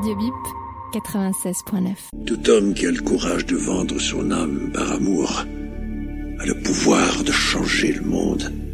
Radio Bip 96.9. Tout homme qui a le courage de vendre son âme par amour a le pouvoir de changer le monde.